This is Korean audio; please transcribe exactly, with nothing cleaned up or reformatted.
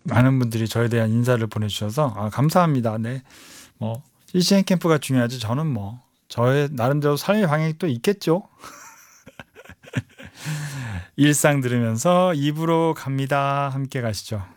많은 분들이 저에 대한 인사를 보내주셔서 아, 감사합니다. 네, 뭐 씨씨엔 캠프가 중요하지 저는 뭐 저의 나름대로 삶의 방향이 또 있겠죠. 일상 들으면서 이 부로 갑니다. 함께 가시죠.